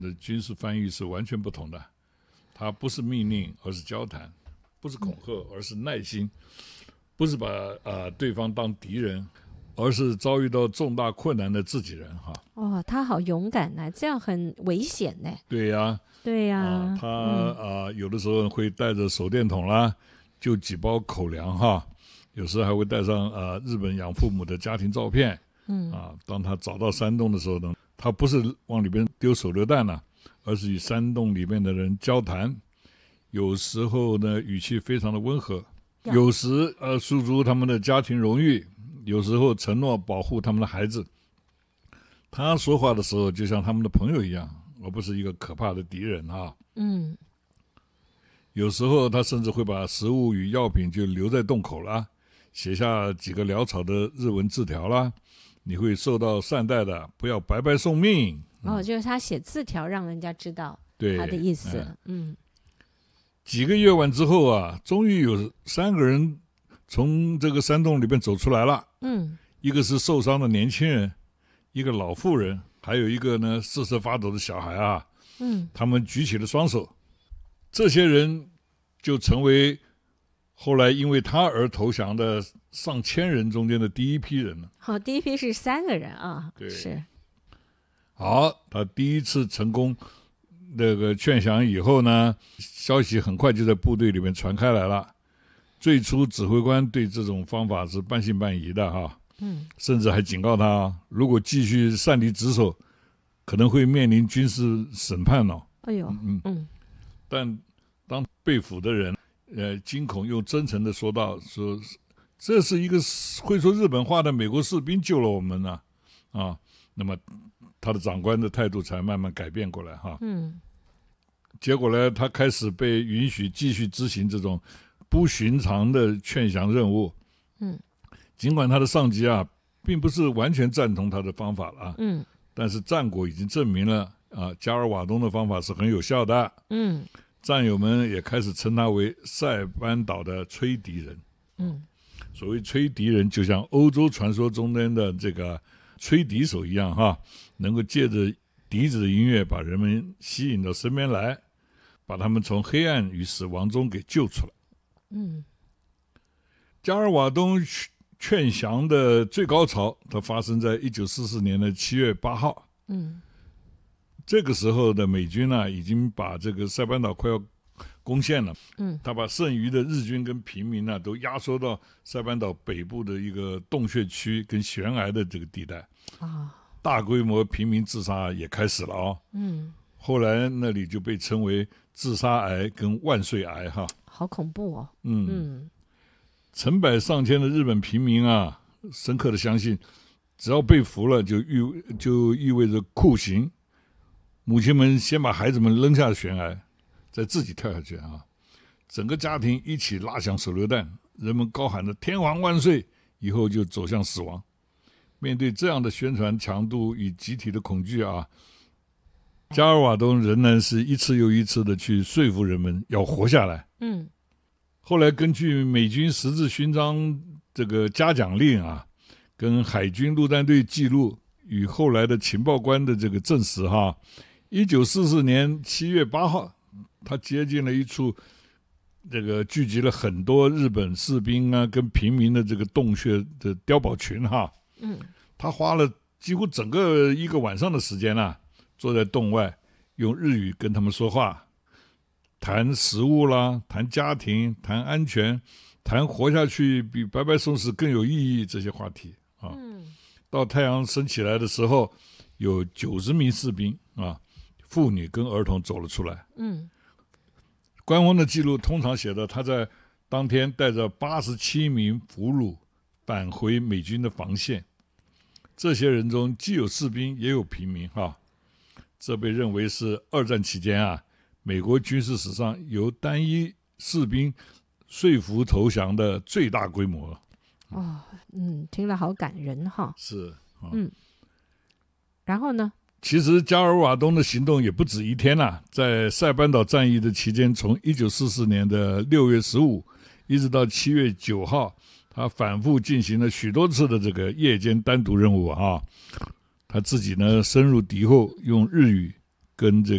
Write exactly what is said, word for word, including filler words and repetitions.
的军事翻译是完全不同的，它不是命令，而是交谈；不是恐吓，而是耐心；不是把、呃、对方当敌人，而是遭遇到重大困难的自己人哈。 哦，他好勇敢啊，这样很危险呢。 对呀， 对呀、 啊，他、 嗯呃、有的时候会带着手电筒啦，就几包口粮哈，有时还会带上呃日本养父母的家庭照片。 嗯啊，当他找到山洞的时候呢，他不是往里边丢手榴弹了，而是与山洞里面的人交谈。有时候呢，语气非常的温和，有时呃诉诸他们的家庭荣誉，有时候承诺保护他们的孩子。他说话的时候就像他们的朋友一样，而不是一个可怕的敌人啊。 嗯， 有时候他甚至会把食物与药品就留在洞口啦，写下几个潦草的日文字条啦。你会受到善待的，不要白白送命。 哦，就是他写字条让人家知道他的意思。嗯， 几个夜晚之后啊，终于有三个人从这个山洞里面走出来了。 嗯， 一个是受伤的年轻人，一个老妇人，还有一个呢瑟瑟发抖的小孩啊。 嗯， 他们举起了双手，这些人就成为后来因为他而投降的上千人中间的第一批人了。 好、哦，第一批是三个人啊。 对， 是。 好，他第一次成功那个劝降以后呢，消息很快就在部队里面传开来了。最初指挥官对这种方法是半信半疑的哈， 嗯， 甚至还警告他，如果继续擅离职守，可能会面临军事审判哦。 哎呦， 嗯嗯，但当被俘的人，呃，惊恐又真诚的说道，说这是一个会说日本话的美国士兵救了我们呢、啊，啊，那么他的长官的态度才慢慢改变过来哈。 嗯， 结果呢，他开始被允许继续执行这种不寻常的劝降任务。 嗯， 尽管他的上级啊，并不是完全赞同他的方法了啊， 嗯， 但是战果已经证明了啊，加尔瓦东的方法是很有效的。 嗯， 战友们也开始称他为塞班岛的吹笛人。 嗯， 所谓吹笛人，就像欧洲传说中间的这个吹笛手一样哈，能够借着笛子的音乐把人们吸引到身边来，把他们从黑暗与死亡中给救出来。 嗯， 加尔瓦东劝降的最高潮，它发生在一九四四年的七月八号。 嗯， 这个时候的美军呢、啊，已经把这个塞班岛快要攻陷了。 嗯， 他把剩余的日军跟平民呢、啊，都压缩到塞班岛北部的一个洞穴区跟悬崖的这个地带。 啊， 大规模平民自杀也开始了哦。 嗯， 后来那里就被称为自杀崖跟万岁崖哈。 好恐怖哦。 嗯嗯， 成百上千的日本平民啊，深刻的相信，只要被俘了就意就意味着酷刑。母亲们先把孩子们扔下悬崖，再自己跳下去啊！整个家庭一起拉响手榴弹，人们高喊着“天皇万岁”，以后就走向死亡。面对这样的宣传强度与集体的恐惧啊，加尔瓦东仍然是一次又一次的去说服人们要活下来。 嗯， 后来根据美军十字勋章这个嘉奖令啊，跟海军陆战队记录与后来的情报官的这个证实哈，一九四四年七月八号，他接近了一处这个聚集了很多日本士兵啊跟平民的这个洞穴的碉堡群哈。 嗯， 他花了几乎整个一个晚上的时间啊，坐在洞外，用日语跟他们说话，谈食物啦，谈家庭，谈安全，谈活下去比白白送死更有意义这些话题啊。 嗯， 到太阳升起来的时候，有九十名士兵啊，妇女跟儿童走了出来。 嗯， 官方的记录通常写的，他在当天带着八十七名俘虏返回美军的防线。这些人中既有士兵也有平民哈，这被认为是二战期间啊，美国军事史上由单一士兵说服投降的最大规模。 哦，嗯，听了好感人哈。 是，啊、 嗯，然后呢？ 其实加尔瓦东的行动也不止一天啦，在塞班岛战役的期间，从一九四四年的六月十五一直到七月九号，他反复进行了许多次的这个夜间单独任务啊。他自己呢深入敌后，用日语跟这